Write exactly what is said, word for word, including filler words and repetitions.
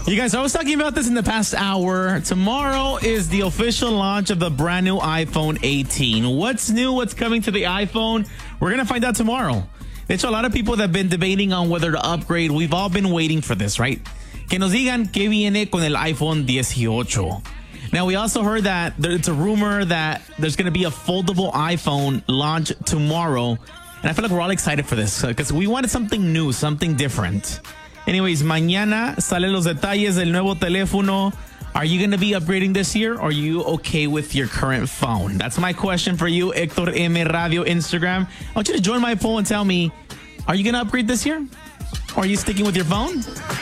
You guys, I was talking about this in the past hour. Tomorrow is the official launch of the brand new iPhone eighteen. What's new? What's coming to the iPhone? We're going to find out tomorrow. There's a lot of people that have been debating on whether to upgrade. We've all been waiting for this, right? Que nos digan qué viene con el iPhone eighteen. Now, we also heard that there, it's a rumor that there's going to be a foldable iPhone launch tomorrow. And I feel like we're all excited for this because we wanted something new, something different. Anyways, mañana salen los detalles del nuevo teléfono. Are you going to be upgrading this year or are you okay with your current phone? That's my question for you, Hector M. Radio Instagram. I want you to join my poll and tell me, are you going to upgrade this year? Or are you sticking with your phone?